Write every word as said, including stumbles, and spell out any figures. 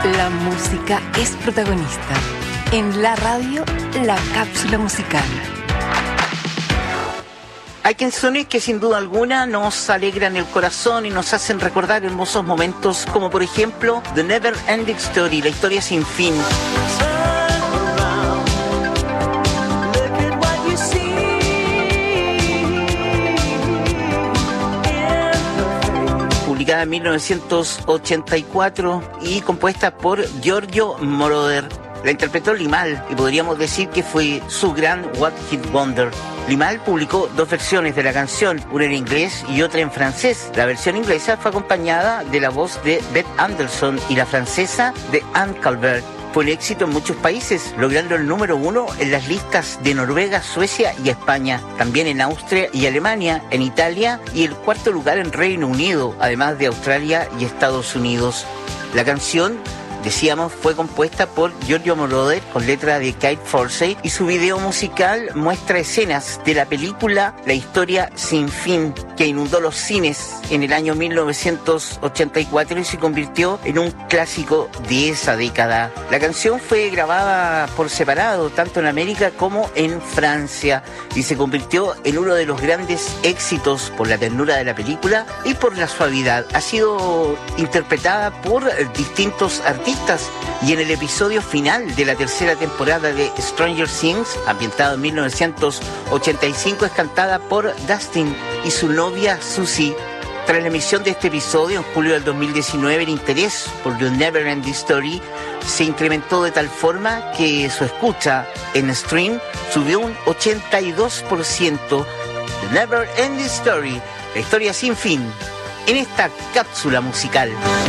La música es protagonista. En la radio, la cápsula musical. Hay canciones que sin duda alguna nos alegran el corazón y nos hacen recordar hermosos momentos, como por ejemplo The Never Ending Story, la historia sin fin. Publicada en mil novecientos ochenta y cuatro y compuesta por Giorgio Moroder. La interpretó Limahl y podríamos decir que fue su gran One Hit Wonder. Limahl publicó dos versiones de la canción, una en inglés y otra en francés. La versión inglesa fue acompañada de la voz de Beth Anderson y la francesa de Anne Calvert. Fue un éxito en muchos países, logrando el número uno en las listas de Noruega, Suecia y España, también en Austria y Alemania, en Italia y el cuarto lugar en Reino Unido, además de Australia y Estados Unidos. La canción, decíamos, fue compuesta por Giorgio Moroder con letra de Kate Forsey y su video musical muestra escenas de la película La historia sin fin, que inundó los cines en el año mil novecientos ochenta y cuatro y se convirtió en un clásico de esa década. La canción fue grabada por separado, tanto en América como en Francia, y se convirtió en uno de los grandes éxitos por la ternura de la película y por la suavidad. Ha sido interpretada por distintos artistas y en el episodio final de la tercera temporada de Stranger Things, ambientado en mil novecientos ochenta y cinco, es cantada por Dustin y su novia Susie. Tras la emisión de este episodio en julio del dos mil diecinueve, el interés por The Never Ending Story se incrementó de tal forma que su escucha en stream subió un ochenta y dos por ciento. The Never Ending Story, la historia sin fin, en esta cápsula musical.